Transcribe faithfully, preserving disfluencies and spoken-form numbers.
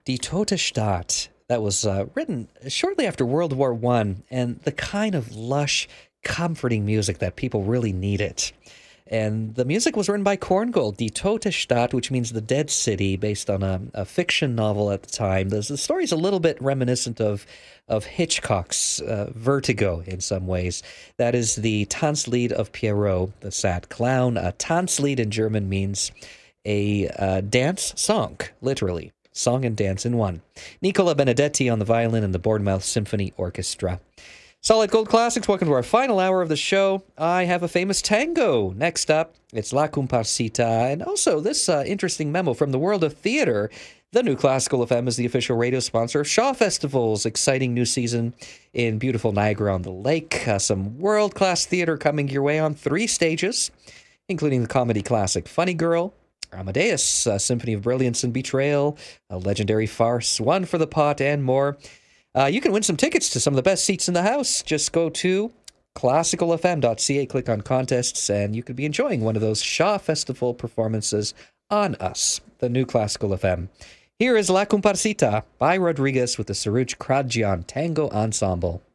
Die Tote Stadt. That was uh, written shortly after World War One, and the kind of lush, comforting music that people really needed. And the music was written by Korngold, Die Tote Stadt, which means the Dead City, based on a, a fiction novel at the time. The, the story's a little bit reminiscent of of Hitchcock's uh, Vertigo in some ways. That is the Tanzlied of Pierrot, the sad clown. A Tanzlied in German means a uh, dance song, literally. Song and dance in one. Nicola Benedetti on the violin and the Bournemouth Symphony Orchestra. Solid Gold Classics, welcome to our final hour of the show. I have a famous tango. Next up, it's La Comparsita, and also this uh, interesting memo from the world of theater. The New Classical F M is the official radio sponsor of Shaw Festival's exciting new season in beautiful Niagara-on-the-Lake. Uh, some world-class theater coming your way on three stages, including the comedy classic Funny Girl, Amadeus, a Symphony of Brilliance and Betrayal, a legendary farce, One for the Pot, and more. Uh, you can win some tickets to some of the best seats in the house. Just go to classical f m dot c a, click on contests, and you could be enjoying one of those Shaw Festival performances on us, the New Classical F M. Here is La Comparsita by Rodriguez with the Saruch Kradjian Tango Ensemble.